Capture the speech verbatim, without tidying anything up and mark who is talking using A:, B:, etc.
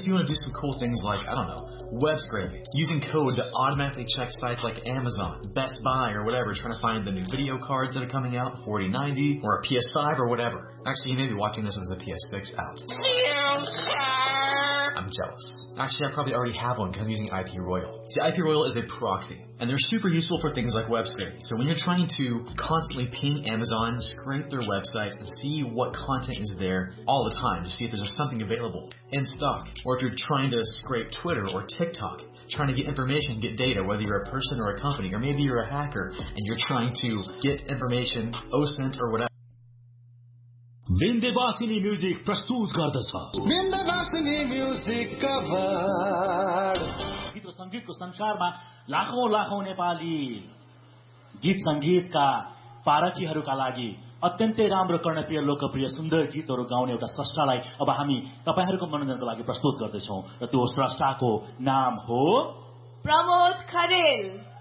A: if you want to do some cool things like, I don't know, web scraping, using code to automatically check sites like Amazon, Best Buy, or whatever, trying to find the new video cards that are coming out, forty ninety, or a P S five, or whatever. Actually, you may be watching this as a P S six out. I'm jealous. Actually, I probably already have one because I'm using I P Royal. See, I P Royal is a proxy, and they're super useful for things like web scraping. So when you're trying to constantly ping Amazon, scrape their websites, and see what content is there all the time to see if there's something available in stock, or if you're trying to scrape Twitter or TikTok, trying to get information, get data, whether you're a person or a company, or maybe you're a hacker and you're trying to get information, O S I N T or whatever.
B: Vindhyavasini music प्रस्तुत गर्दछ
C: Vindhyavasini music cover.
B: गीत र संगीतको संसारमा लाखौं लाखौं नेपाली गीत संगीतका पारखीहरूका लागि अत्यन्तै राम्रो कर्णप्रिय लोकप्रिय सुन्दर गीतहरू गाउने एउटा स्रष्टालाई अब हामी तपाईहरूको मनोरञ्जनको लागि प्रस्तुत गर्दैछौं र त्यो स्रष्टाको नाम हो
D: प्रमोद खरेल।